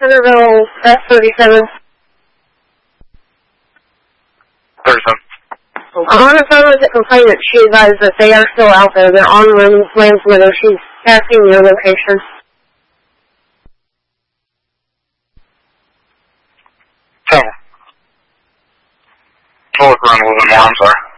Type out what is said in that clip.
Centerville S37. 37. I'm on the phone with the complainant. She advised that they are still out there. They're on Lansweather. She's asking your location. Tell her. I'll look around a little bit more, I'm sorry.